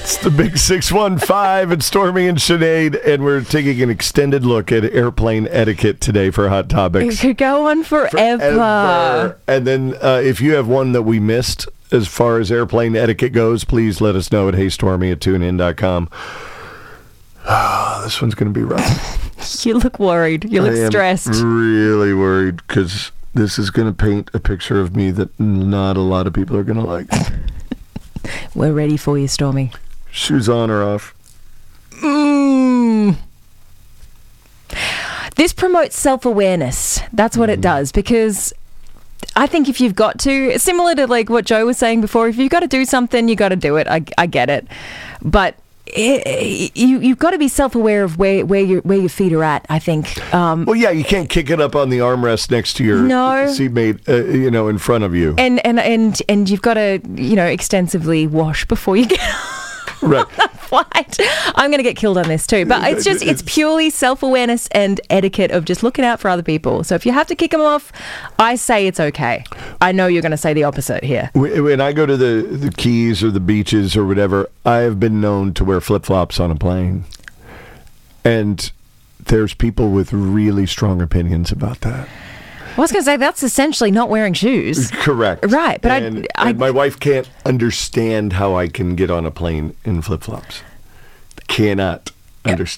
It's the Big 615. It's Stormy and Sinead, and we're taking an extended look at airplane etiquette today for Hot Topics. It could go on forever. And then if you have one that we missed as far as airplane etiquette goes, please let us know at heystormy@tunein.com. This one's going to be rough. You look worried. You look stressed. Really worried because this is going to paint a picture of me that not a lot of people are going to like. We're ready for you, Stormy. Shoes on or off? This promotes self-awareness. That's what it does, because I think if you've got to, similar to like what Joe was saying before, if you've got to do something, you got to do it. I get it. But you've got to be self-aware of where your feet are at, I think. Well, yeah, you can't kick it up on the armrest next to your seatmate, in front of you. And you've got to, extensively wash before you get right. What? I'm going to get killed on this too. But it's purely self-awareness and etiquette of just looking out for other people. So if you have to kick them off, I say it's okay. I know you're going to say the opposite here. When I go to the Keys or the beaches or whatever, I have been known to wear flip-flops on a plane. And there's people with really strong opinions about that. I was going to say, that's essentially not wearing shoes. Correct. Right. But and my wife can't understand how I can get on a plane in flip-flops. Cannot understand.